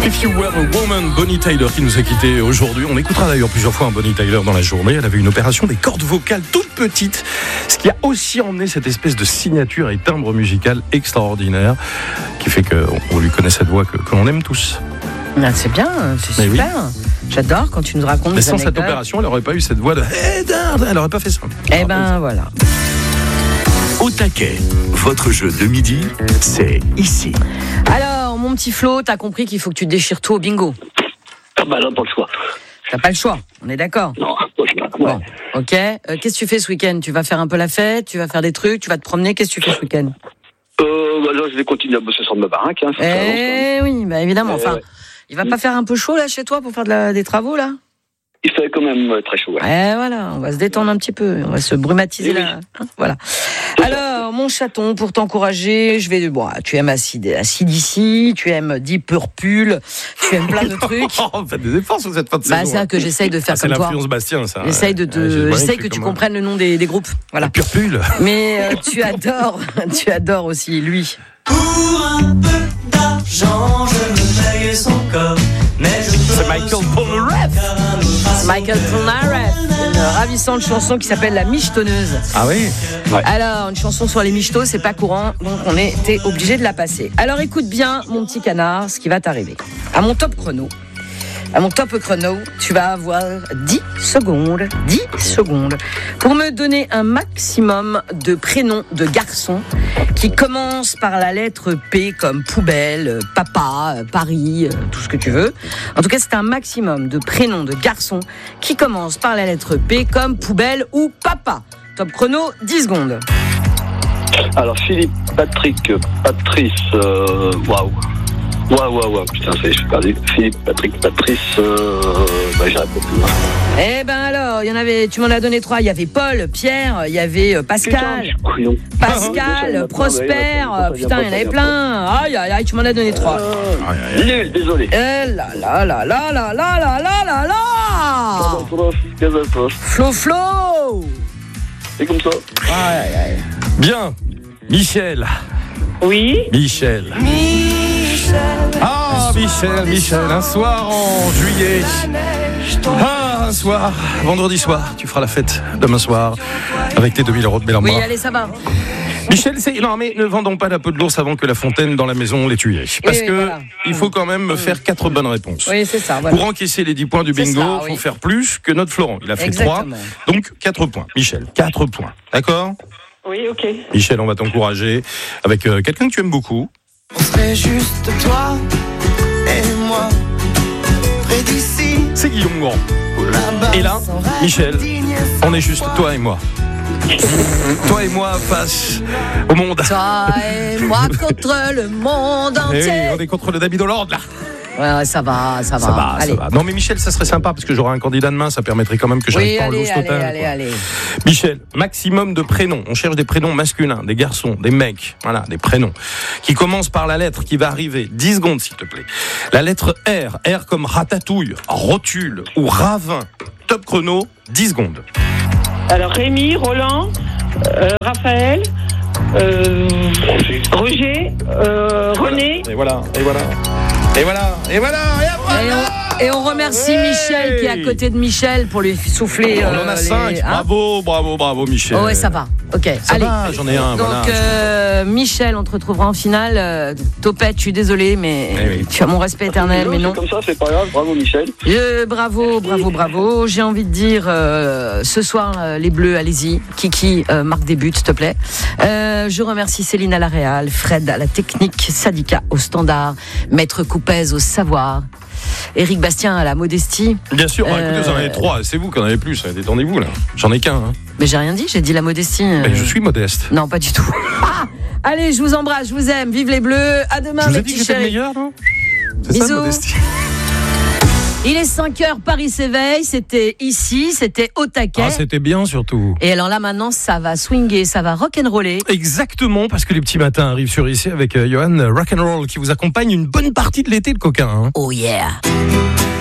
If You Were a Woman, Bonnie Tyler qui nous a quittés aujourd'hui. On écoutera d'ailleurs plusieurs fois Bonnie Tyler dans la journée. Elle avait une opération des cordes vocales toutes petites, ce qui a aussi emmené cette espèce de signature et timbre musical extraordinaire qui fait qu'on lui connaît cette voix que l'on aime tous. Ah, c'est bien, c'est super. Oui. J'adore quand tu nous racontes. Mais sans cette opération, elle n'aurait pas eu cette voix de elle n'aurait pas fait ça. Eh ben voilà. Au taquet, votre jeu de midi, c'est ici. Alors, mon petit Flo, t'as compris qu'il faut que tu te déchires tout au bingo. Ah bah là, pas le choix. T'as pas le choix, on est d'accord? Non, pas le choix. Ouais. Bon, ok. Qu'est-ce que tu fais ce week-end? Tu vas faire un peu la fête? Tu vas faire des trucs? Tu vas te promener? Qu'est-ce que tu fais ce week-end? Bah là, je vais continuer à bosser sur ma baraque. Hein, oui, bah évidemment. Enfin, il va pas faire un peu chaud là chez toi pour faire des travaux là? Il fait quand même très chaud. Ouais. Voilà, on va se détendre un petit peu, on va se brumatiser là. Hein, voilà. Alors, mon chaton, pour t'encourager, tu aimes AC/DC, tu aimes Deep Purple, tu aimes plein de trucs. Faites des efforts sur cette fin de saison. C'est ça que j'essaye de faire comme toi. C'est l'influence Bastien, ça. J'essaye que tu comprennes le nom des groupes. Voilà. Purple. Mais tu adores aussi lui. Pour un peu d'argent, je me paye son corps. C'est Michael Polnareff. Michael Polnareff, une ravissante chanson qui s'appelle La Michetonneuse. Ah oui. Ouais. Alors, une chanson sur les michetots, c'est pas courant, donc on était obligé de la passer. Alors écoute bien, mon petit canard, ce qui va t'arriver. À mon top chrono, tu vas avoir 10 secondes pour me donner un maximum de prénoms de garçons qui commencent par la lettre P comme poubelle, papa, Paris, tout ce que tu veux. En tout cas, c'est un maximum de prénoms de garçons qui commencent par la lettre P comme poubelle ou papa. Top chrono, 10 secondes. Alors, Philippe, Patrick, Patrice, waouh. Waouh, putain, ça y est, je suis perdu. Philippe, Patrick, Patrice, j'arrive pas plus loin. Eh ben alors, tu m'en as donné 3. Il y avait Paul, Pierre, il y avait Pascal. Putain, Pascal, Prosper, putain, il y en avait plein. Aïe, tu m'en as donné 3. Désolé. Eh là. Flo. C'est comme ça. Aïe. Bien. Michel. Oui. Michel, un soir en juillet. Un soir, vendredi soir, tu feras la fête demain soir avec tes 2000 € de Bellambra. Oui, allez, ça va. Michel, non mais ne vendons pas la peau de l'ours avant que la fontaine dans la maison l'ait tué. Parce que il faut quand même faire 4 bonnes réponses. Oui, c'est ça. Voilà. Pour encaisser les 10 points du bingo, il faut faire plus que notre Florent. Il a fait 3, donc 4 points. Michel, 4 points. D'accord ? Oui, ok. Michel, on va t'encourager avec quelqu'un que tu aimes beaucoup. On serait juste toi et moi, près d'ici. C'est Guillaume Grand. Et là, Michel, on est juste toi et moi. Toi et moi face au monde. Toi et moi contre le monde entier. Oui, on est contre le David Hollande là. Ouais, ça va. Allez. Non mais Michel, ça serait sympa parce que j'aurais un candidat demain, ça permettrait quand même que j'arrive pas en loose totale. Allez. Michel, maximum de prénoms. On cherche des prénoms masculins, des garçons, des mecs, voilà, des prénoms qui commencent par la lettre qui va arriver. 10 secondes s'il te plaît. La lettre R comme ratatouille, rotule ou ravin. Top chrono, 10 secondes. Alors Rémi, Roland, Raphaël, Roger, René. Et voilà. Et on remercie Michel qui est à côté de Michel pour lui souffler. On en a 5. Bravo Michel. Oh ouais, ça va. Ok, allez. J'en ai un. Donc Michel, on te retrouvera en finale. Topette, je suis désolé, mais tu as mon respect éternel, mais non. Comme ça, c'est pas grave. Bravo Michel. Bravo. J'ai envie de dire ce soir les Bleus, allez-y. Kiki marque des buts, s'il te plaît. Je remercie Céline à la réal, Fred à la technique, Sadika au standard, Maître Coupez au savoir. Éric Bastien à la modestie. Bien sûr, écoutez, vous en avez 3, c'est vous qui en avez plus, détendez-vous là. J'en ai qu'un. Mais j'ai rien dit, j'ai dit la modestie. Mais je suis modeste. Non, pas du tout. Allez, je vous embrasse, je vous aime, vive les Bleus, à demain mes petits chéris. Je vous ai dit que j'étais le meilleur, non ? C'est Bisous. Ça, modestie. Il est 5h, Paris s'éveille, c'était ici, c'était au taquet. C'était bien surtout. Et alors là maintenant, ça va swinguer, ça va rock'n'roller. Exactement, parce que les petits matins arrivent sur ici avec Johan Rock'n'Roll qui vous accompagne une bonne partie de l'été, le coquin. Oh yeah.